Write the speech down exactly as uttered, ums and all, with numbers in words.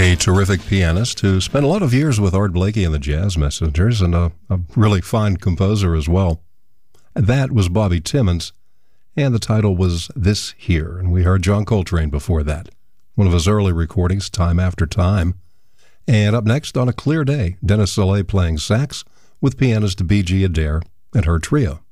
A terrific pianist who spent a lot of years with Art Blakey and the Jazz Messengers, and a, a really fine composer as well. That was Bobby Timmons, and the title was This Here, and we heard John Coltrane before that, one of his early recordings, Time After Time. And up next, On a Clear Day, Dennis Saleh playing sax with pianist B G Adair and her trio.